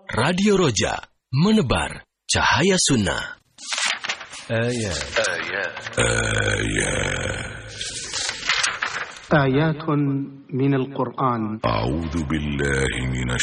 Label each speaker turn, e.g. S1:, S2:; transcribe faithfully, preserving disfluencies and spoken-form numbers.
S1: Radio Roja, menebar cahaya sunnah. Ayat. Ayat.
S2: آيات
S3: آيات من القرآن.
S2: أعوذ بالله من